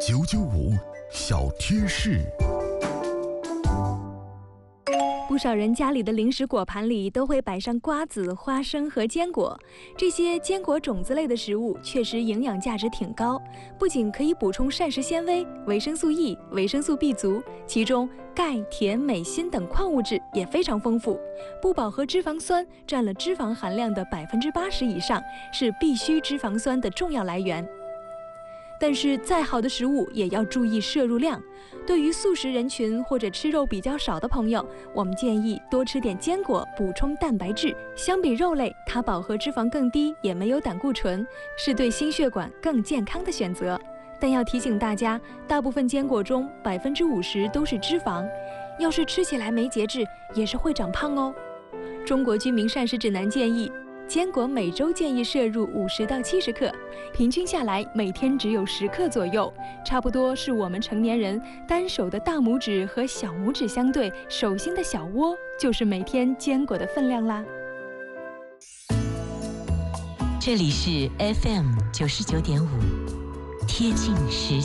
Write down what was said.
995小贴士。 不少人家里的零食果盘里都会摆上瓜子、花生和坚果，这些坚果种子类的食物确实营养价值挺高，不仅可以补充膳食纤维、维生素 E、维生素 B 族，其中钙、铁、镁、锌等矿物质也非常丰富。不饱和脂肪酸占了脂肪含量的80%以上，是必需脂肪酸的重要来源。但是再好的食物也要注意摄入量。对于素食人群或者吃肉比较少的朋友，我们建议多吃点坚果，补充蛋白质。相比肉类，它饱和脂肪更低，也没有胆固醇，是对心血管更健康的选择。但要提醒大家，大部分坚果中50%都是脂肪，要是吃起来没节制，也是会长胖哦。中国居民膳食指南建议，坚果每周建议摄入50到70克，平均下来每天只有10克左右，差不多是我们成年人单手的大拇指和小拇指相对，手心的小窝就是每天坚果的分量啦。 这里是 FM 99.5，贴近时